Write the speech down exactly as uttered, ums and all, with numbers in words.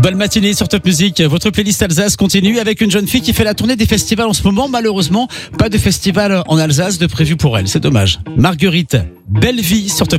Bonne matinée sur Top Music. Votre playlist Alsace continue avec une jeune fille qui fait la tournée des festivals en ce moment. Malheureusement, pas de festival en Alsace de prévu pour elle. C'est dommage. Marguerite, belle vie sur Top